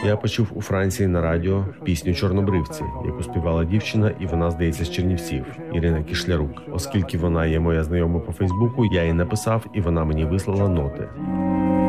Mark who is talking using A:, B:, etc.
A: Я почув у Франції на радіо пісню «Чорнобривці», яку співала дівчина, і вона, здається, з Чернівців, Ірина Кішлярук. Оскільки вона є моя знайома по Фейсбуку, я їй написав, і вона мені вислала ноти.